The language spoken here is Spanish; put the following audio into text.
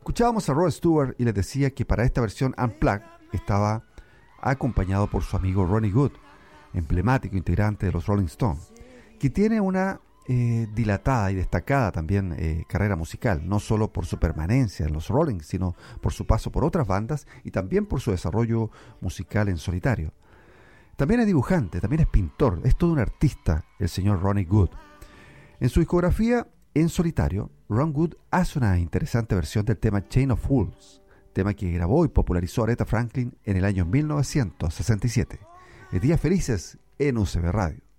Escuchábamos a Rod Stewart y les decía que para esta versión Unplugged estaba acompañado por su amigo Ronnie Wood, emblemático integrante de los Rolling Stones, que tiene una dilatada y destacada también carrera musical, no solo por su permanencia en los Rolling, sino por su paso por otras bandas y también por su desarrollo musical en solitario. También es dibujante, también es pintor, es todo un artista el señor Ronnie Wood. En su discografía en solitario, Ron Wood hace una interesante versión del tema Chain of Fools, tema que grabó y popularizó Aretha Franklin en el año 1967. Días felices en UCB Radio.